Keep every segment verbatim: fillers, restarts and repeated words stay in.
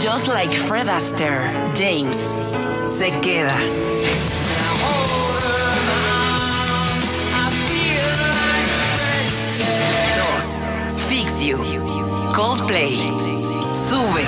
Just like Fred Astaire, James se queda. Dos, Fix You, Coldplay, sube.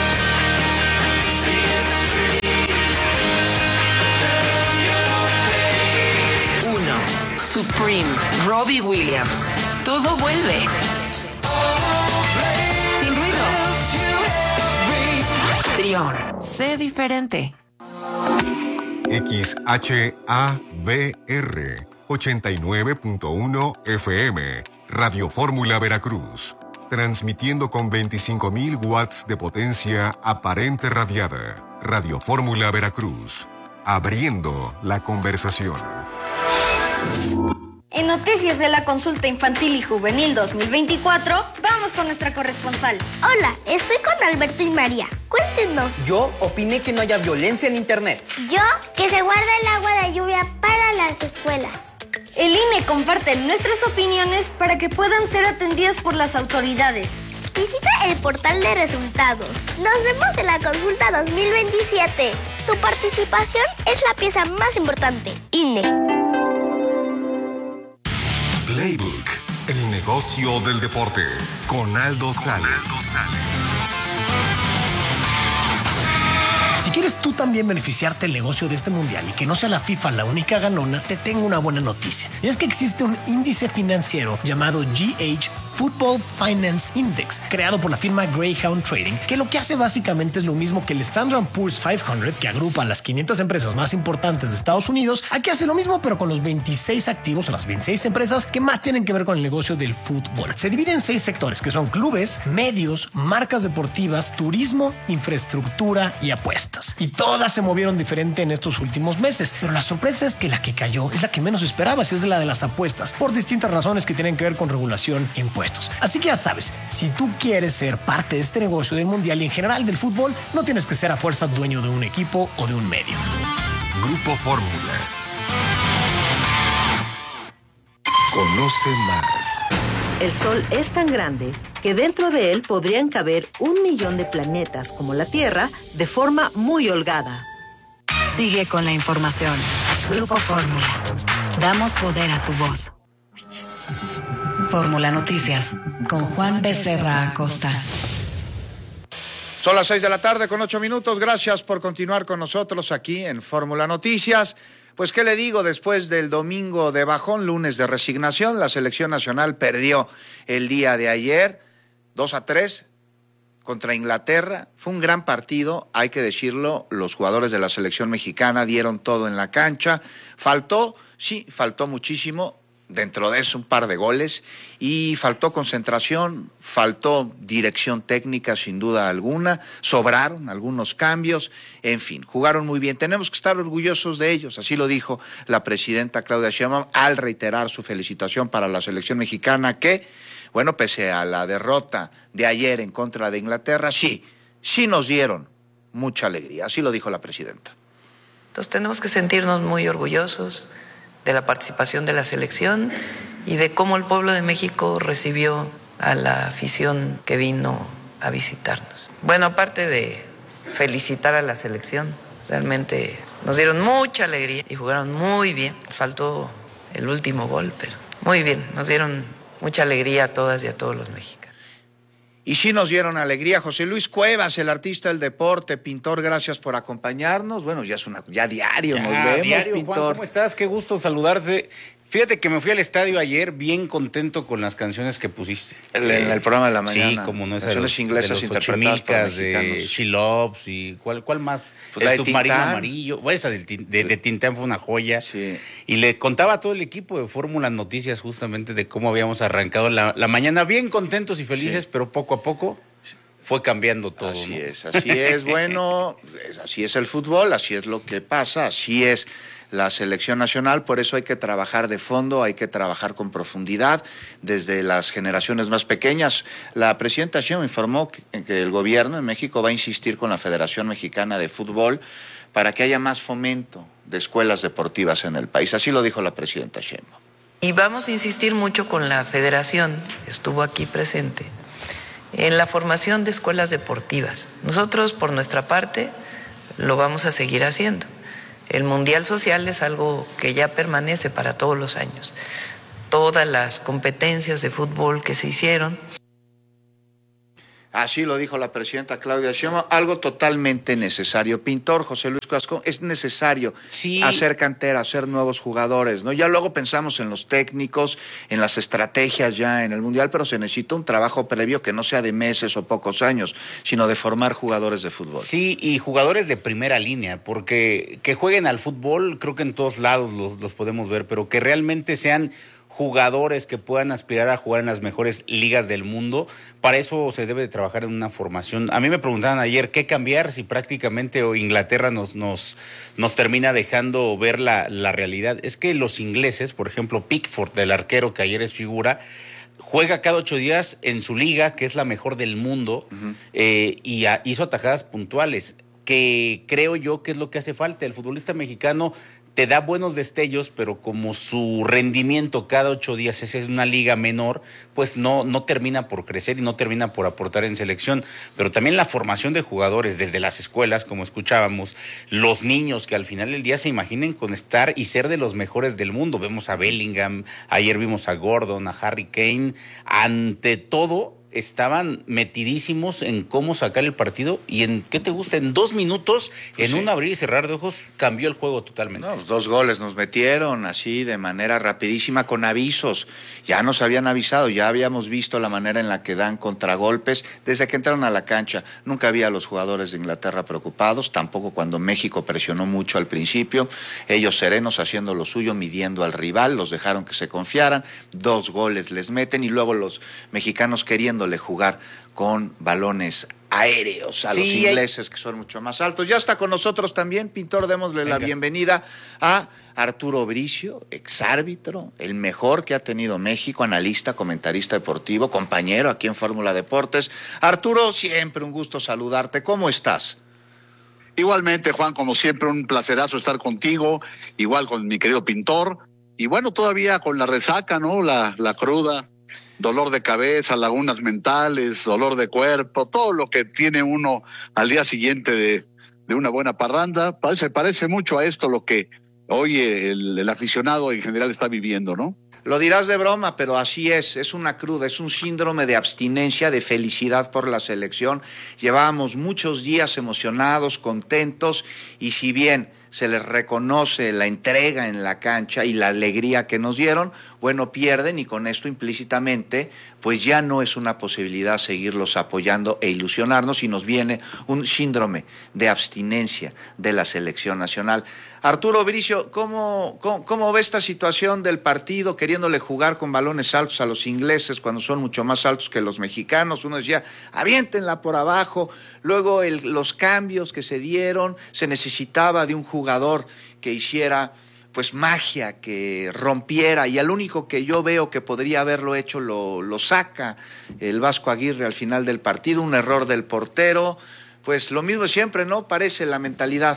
Uno, Supreme, Robbie Williams, todo vuelve. Sin ruido. Trión, sé diferente. X H A V R ochenta y nueve punto uno F M, Radio Fórmula Veracruz, transmitiendo con veinticinco mil watts de potencia aparente radiada. Radio Fórmula Veracruz, abriendo la conversación. En noticias de la consulta infantil y juvenil dos mil veinticuatro, vamos con nuestra corresponsal. Hola, estoy con Alberto y María. Cuéntenos. Yo opiné que no haya violencia en internet. Yo, que se guarda el agua de lluvia para las escuelas. El I N E comparte nuestras opiniones para que puedan ser atendidas por las autoridades. Visita el portal de resultados. Nos vemos en la consulta dos mil veintisiete. Tu participación es la pieza más importante. I N E. Playbook, el negocio del deporte, con Aldo Sales. Si quieres tú también beneficiarte del negocio de este mundial y que no sea la FIFA la única ganona, te tengo una buena noticia. Y es que existe un índice financiero llamado G H Football Finance Index, creado por la firma Greyhound Trading, que lo que hace básicamente es lo mismo que el Standard and Poor's quinientos, que agrupa a las quinientas empresas más importantes de Estados Unidos. Aquí hace lo mismo, pero con los veintiséis activos o las veintiséis empresas que más tienen que ver con el negocio del fútbol. Se divide en seis sectores, que son clubes, medios, marcas deportivas, turismo, infraestructura y apuestas. Y todas se movieron diferente en estos últimos meses, pero la sorpresa es que la que cayó es la que menos esperabas, y es la de las apuestas, por distintas razones que tienen que ver con regulación e impuestos. Así que ya sabes, si tú quieres ser parte de este negocio del mundial y en general del fútbol, no tienes que ser a fuerza dueño de un equipo o de un medio. Grupo Fórmula. Conoce más. El Sol es tan grande que dentro de él podrían caber un millón de planetas como la Tierra de forma muy holgada. Sigue con la información. Grupo Fórmula. Damos poder a tu voz. Fórmula Noticias con Juan Becerra Acosta. Son las seis de la tarde con ocho minutos. Gracias por continuar con nosotros aquí en Fórmula Noticias. Pues, ¿qué le digo? Después del domingo de bajón, lunes de resignación, la selección nacional perdió el día de ayer, dos a tres contra Inglaterra. Fue un gran partido, hay que decirlo. Los jugadores de la selección mexicana dieron todo en la cancha. Faltó, sí, faltó muchísimo. Dentro de eso un par de goles, y faltó concentración, faltó dirección técnica sin duda alguna, sobraron algunos cambios, en fin, jugaron muy bien. Tenemos que estar orgullosos de ellos, así lo dijo la presidenta Claudia Sheinbaum al reiterar su felicitación para la selección mexicana que, bueno, pese a la derrota de ayer en contra de Inglaterra, sí, sí nos dieron mucha alegría, así lo dijo la presidenta. Entonces tenemos que sentirnos muy orgullosos de la participación de la selección y de cómo el pueblo de México recibió a la afición que vino a visitarnos. Bueno, aparte de felicitar a la selección, realmente nos dieron mucha alegría y jugaron muy bien. Faltó el último gol, pero muy bien, nos dieron mucha alegría a todas y a todos los mexicanos. Y sí nos dieron alegría. José Luis Cuevas, el artista del deporte, pintor, gracias por acompañarnos. Bueno, ya es una, ya diario ya, nos vemos, diario, pintor. Juan, ¿cómo estás? Qué gusto saludarte. Fíjate que me fui al estadio ayer bien contento con las canciones que pusiste. En el, el programa de la mañana. Sí, como no es canciones los, inglesas de los interpretadas por mexicanos. De She Loves y ¿cuál, cuál más? Pues el la submarino Tintán. Amarillo. Bueno, esa de, de, de Tintán fue una joya. Sí. Y le contaba a todo el equipo de Fórmula Noticias justamente de cómo habíamos arrancado la, la mañana bien contentos y felices, sí. Pero poco a poco fue cambiando todo. Así ¿no? es, así es. Bueno, así es el fútbol, así es lo que pasa, así es la selección nacional, por eso hay que trabajar de fondo, hay que trabajar con profundidad desde las generaciones más pequeñas. La presidenta Sheinbaum informó que, que el gobierno en México va a insistir con la Federación Mexicana de Fútbol para que haya más fomento de escuelas deportivas en el país. Así lo dijo la presidenta Sheinbaum. Y vamos a insistir mucho con la Federación, estuvo aquí presente, en la formación de escuelas deportivas. Nosotros, por nuestra parte, lo vamos a seguir haciendo. El Mundial Social es algo que ya permanece para todos los años. Todas las competencias de fútbol que se hicieron. Así lo dijo la presidenta Claudia Sheinbaum, algo totalmente necesario. Pintor José Luis Casco, es necesario sí. hacer cantera, hacer nuevos jugadores, ¿no? Ya luego pensamos en los técnicos, en las estrategias ya en el Mundial, pero se necesita un trabajo previo que no sea de meses o pocos años, sino de formar jugadores de fútbol. Sí, y jugadores de primera línea, porque que jueguen al fútbol, creo que en todos lados los, los podemos ver, pero que realmente sean jugadores que puedan aspirar a jugar en las mejores ligas del mundo. Para eso se debe de trabajar en una formación. A mí me preguntaban ayer qué cambiar si prácticamente Inglaterra nos, nos, nos termina dejando ver la, la realidad. Es que los ingleses, por ejemplo, Pickford, el arquero que ayer es figura, juega cada ocho días en su liga, que es la mejor del mundo, uh-huh. eh, y a, hizo atajadas puntuales, que creo yo que es lo que hace falta. El futbolista mexicano te da buenos destellos, pero como su rendimiento cada ocho días es una liga menor, pues no, no termina por crecer y no termina por aportar en selección. Pero también la formación de jugadores desde las escuelas, como escuchábamos, los niños que al final del día se imaginen con estar y ser de los mejores del mundo. Vemos a Bellingham, ayer vimos a Gordon, a Harry Kane. Ante todo, estaban metidísimos en cómo sacar el partido y en, ¿qué te gusta? En dos minutos, en sí. un abrir y cerrar de ojos, cambió el juego totalmente. No, pues dos goles nos metieron así de manera rapidísima con avisos. Ya nos habían avisado, ya habíamos visto la manera en la que dan contragolpes desde que entraron a la cancha. Nunca había a los jugadores de Inglaterra preocupados, tampoco cuando México presionó mucho al principio. Ellos serenos haciendo lo suyo, midiendo al rival, los dejaron que se confiaran. Dos goles les meten y luego los mexicanos queriendo jugar con balones aéreos a sí, los ingleses, hay... que son mucho más altos. Ya está con nosotros también, Pintor, démosle Venga. la bienvenida a Arturo Bricio, exárbitro, el mejor que ha tenido México, analista, comentarista deportivo, compañero aquí en Fórmula Deportes. Arturo, siempre un gusto saludarte. ¿Cómo estás? Igualmente, Juan, como siempre, un placerazo estar contigo, igual con mi querido Pintor, y bueno, todavía con la resaca, ¿no? La, la cruda. Dolor de cabeza, lagunas mentales, dolor de cuerpo, todo lo que tiene uno al día siguiente de, de una buena parranda. Se parece mucho a esto lo que hoy el, el aficionado en general está viviendo, ¿no? Lo dirás de broma, pero así es, es una cruda, es un síndrome de abstinencia, de felicidad por la selección. Llevábamos muchos días emocionados, contentos, y si bien se les reconoce la entrega en la cancha y la alegría que nos dieron, bueno, pierden y con esto implícitamente, pues ya no es una posibilidad seguirlos apoyando e ilusionarnos y nos viene un síndrome de abstinencia de la selección nacional. Arturo Bricio, ¿cómo, cómo, cómo ve esta situación del partido queriéndole jugar con balones altos a los ingleses cuando son mucho más altos que los mexicanos? Uno decía, aviéntenla por abajo. Luego el, los cambios que se dieron, se necesitaba de un jugador que hiciera pues magia, que rompiera, y al único que yo veo que podría haberlo hecho lo, lo saca el Vasco Aguirre al final del partido, un error del portero. Pues lo mismo siempre, ¿no? Parece la mentalidad.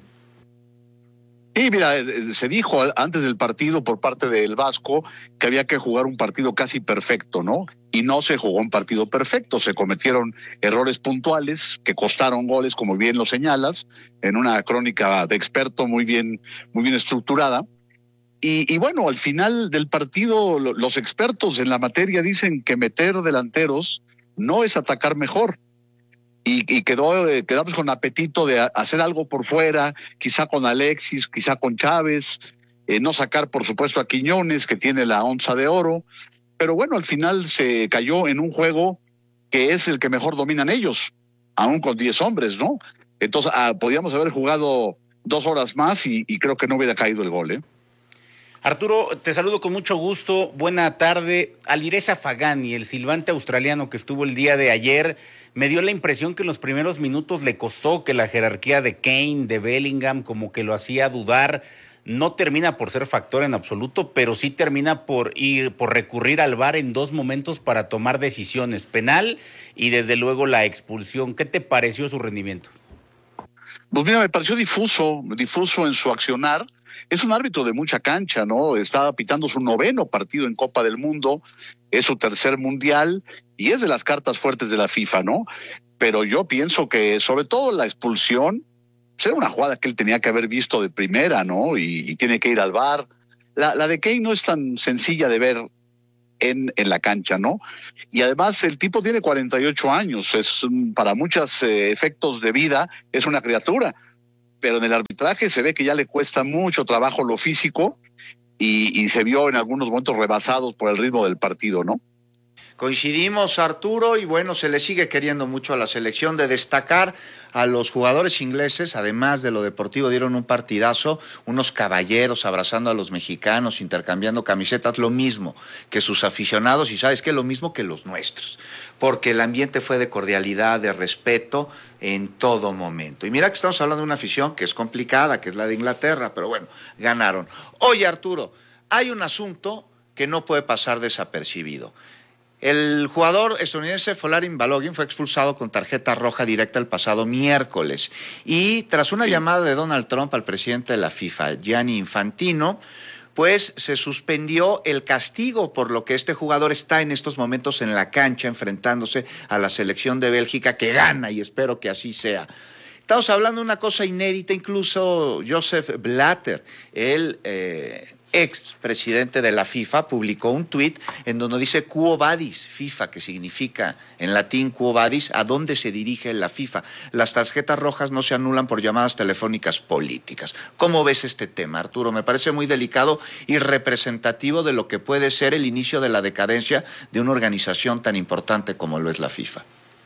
Sí, mira, se dijo antes del partido por parte del Vasco que había que jugar un partido casi perfecto, ¿no? Y no se jugó un partido perfecto, se cometieron errores puntuales que costaron goles, como bien lo señalas, en una crónica de experto muy bien, muy bien estructurada. Y, y bueno, al final del partido, los expertos en la materia dicen que meter delanteros no es atacar mejor. Y, y quedó, eh, quedamos con apetito de hacer algo por fuera, quizá con Alexis, quizá con Chávez, eh, no sacar por supuesto a Quiñones, que tiene la onza de oro, pero bueno, al final se cayó en un juego que es el que mejor dominan ellos, aún con diez hombres, ¿no? Entonces ah, podíamos haber jugado dos horas más y, y creo que no hubiera caído el gol, ¿eh? Arturo, te saludo con mucho gusto, buena tarde. Alireza Fagani, el silbante australiano que estuvo el día de ayer, me dio la impresión que en los primeros minutos le costó, que la jerarquía de Kane, de Bellingham, como que lo hacía dudar. No termina por ser factor en absoluto, pero sí termina por ir, por recurrir al V A R en dos momentos para tomar decisiones, penal y desde luego la expulsión. ¿Qué te pareció su rendimiento? Pues mira, me pareció difuso, difuso en su accionar. es un árbitro de mucha cancha, ¿no? Está pitando su noveno partido en Copa del Mundo, es su tercer mundial y es de las cartas fuertes de la FIFA, ¿no? Pero yo pienso que sobre todo la expulsión, pues era una jugada que él tenía que haber visto de primera, ¿no? Y, y tiene que ir al V A R. La, la de Kane no es tan sencilla de ver en, en la cancha, ¿no? Y además el tipo tiene cuarenta y ocho años, es para muchos eh, efectos de vida, es una criatura, pero en el arbitraje se ve que ya le cuesta mucho trabajo lo físico y, y se vio en algunos momentos rebasados por el ritmo del partido, ¿no? Coincidimos, Arturo, y bueno, se le sigue queriendo mucho a la selección. De destacar a los jugadores ingleses, además de lo deportivo, dieron un partidazo, unos caballeros abrazando a los mexicanos, intercambiando camisetas, lo mismo que sus aficionados, y ¿sabes qué? Lo mismo que los nuestros, porque el ambiente fue de cordialidad, de respeto en todo momento. Y mira que estamos hablando de una afición que es complicada, que es la de Inglaterra, pero bueno, ganaron. Oye, Arturo, hay un asunto que no puede pasar desapercibido. El jugador estadounidense Folarin Balogun fue expulsado con tarjeta roja directa el pasado miércoles y tras una sí. llamada de Donald Trump al presidente de la FIFA, Gianni Infantino, pues se suspendió el castigo por lo que este jugador está en estos momentos en la cancha enfrentándose a la selección de Bélgica que gana y espero que así sea. Estamos hablando de una cosa inédita, incluso Joseph Blatter, el eh, ex presidente de la FIFA, publicó un tuit en donde dice Quo Vadis, FIFA, que significa en latín Quo Vadis, a dónde se dirige la FIFA. Las tarjetas rojas no se anulan por llamadas telefónicas políticas. ¿Cómo ves este tema, Arturo? Me parece muy delicado y representativo de lo que puede ser el inicio de la decadencia de una organización tan importante como lo es la FIFA.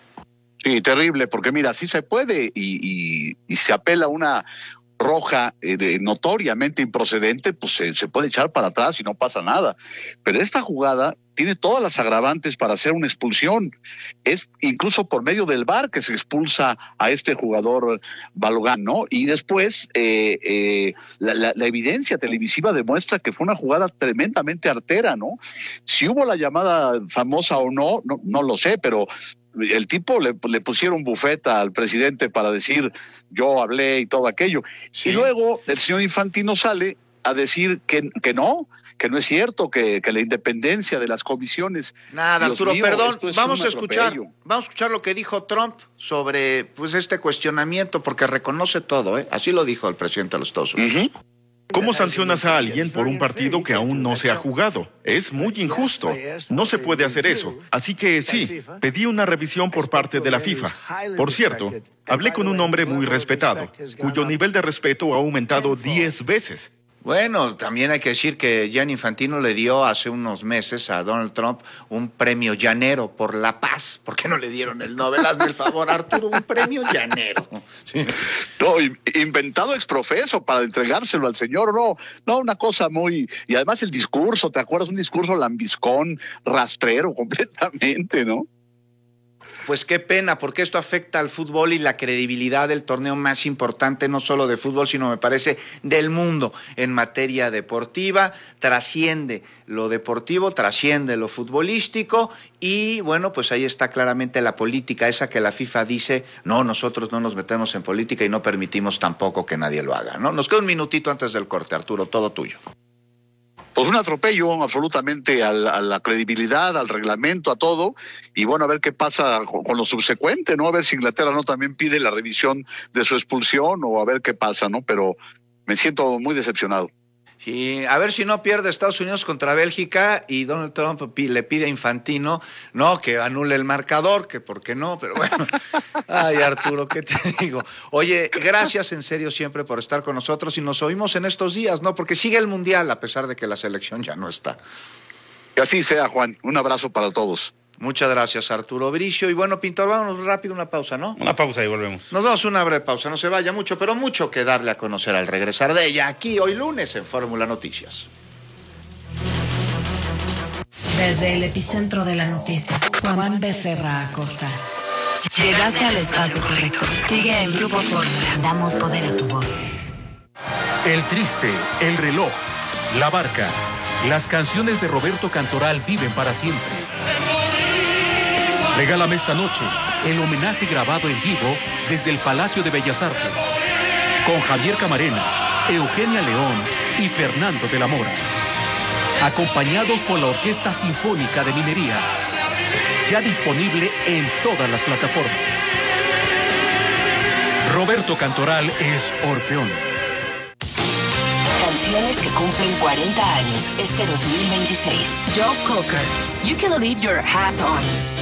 Sí, terrible, porque mira, sí se puede y, y, y se apela a una roja eh, de, notoriamente improcedente, pues se, se puede echar para atrás y no pasa nada. Pero esta jugada tiene todas las agravantes para hacer una expulsión. Es incluso por medio del V A R que se expulsa a este jugador Balogun, ¿no? Y después eh, eh, la, la, la evidencia televisiva demuestra que fue una jugada tremendamente artera, ¿no? Si hubo la llamada famosa o no, no, no lo sé, pero el tipo le, le pusieron bufeta al presidente para decir yo hablé y todo aquello. Sí. Y luego el señor Infantino sale a decir que, que no, que no es cierto, que, que la independencia de las comisiones. Nada, Dios Arturo, mío, perdón, vamos a escuchar, vamos a escuchar lo que dijo Trump sobre pues este cuestionamiento, porque reconoce todo, ¿eh? Así lo dijo el presidente de los Estados Unidos. Uh-huh. ¿Cómo sancionas a alguien por un partido que aún no se ha jugado? Es muy injusto. No se puede hacer eso. Así que sí, pedí una revisión por parte de la FIFA. Por cierto, hablé con un hombre muy respetado, cuyo nivel de respeto ha aumentado diez veces. Bueno, también hay que decir que Gianni Infantino le dio hace unos meses a Donald Trump un premio llanero por la paz. ¿Por qué no le dieron el Nobel? Hazme el favor, Arturo, un premio llanero. Sí. No, inventado exprofeso para entregárselo al señor, no, no, una cosa muy... Y además el discurso, ¿te acuerdas? Un discurso lambiscón, rastrero completamente, ¿no? Pues qué pena, porque esto afecta al fútbol y la credibilidad del torneo más importante, no solo de fútbol, sino me parece del mundo en materia deportiva. Trasciende lo deportivo, trasciende lo futbolístico y bueno, pues ahí está claramente la política, esa que la FIFA dice, no, nosotros no nos metemos en política y no permitimos tampoco que nadie lo haga, ¿no? Nos queda un minutito antes del corte, Arturo, todo tuyo. Pues un atropello absolutamente a la, a la credibilidad, al reglamento, a todo, y bueno, a ver qué pasa con, con lo subsecuente, ¿no? A ver si Inglaterra no también pide la revisión de su expulsión o a ver qué pasa, ¿no? Pero me siento muy decepcionado. Sí, a ver si no pierde Estados Unidos contra Bélgica y Donald Trump le pide a Infantino, no, que anule el marcador, que por qué no, pero bueno. Ay, Arturo, ¿qué te digo? Oye, gracias en serio siempre por estar con nosotros y nos oímos en estos días, ¿no? Porque sigue el Mundial a pesar de que la selección ya no está. Que así sea, Juan. Un abrazo para todos. Muchas gracias, Arturo Bricio. Y bueno, Pintor, vámonos rápido, una pausa, ¿no? Una pausa y volvemos. Nos vamos a una breve pausa, no se vaya mucho, pero mucho que darle a conocer al regresar de ella, aquí hoy lunes en Fórmula Noticias. Desde el epicentro de la noticia, Juan Becerra Acosta. Llegaste al espacio correcto. Sigue en Grupo Fórmula. Damos poder a tu voz. El Triste, El Reloj, La Barca. Las canciones de Roberto Cantoral viven para siempre. Regálame esta noche el homenaje grabado en vivo desde el Palacio de Bellas Artes. Con Javier Camarena, Eugenia León y Fernando de la Mora. Acompañados por la Orquesta Sinfónica de Minería. Ya disponible en todas las plataformas. Roberto Cantoral es Orfeón. Canciones que cumplen cuarenta años este dos mil veintiséis. Joe Cocker, You Can Leave Your Hat On.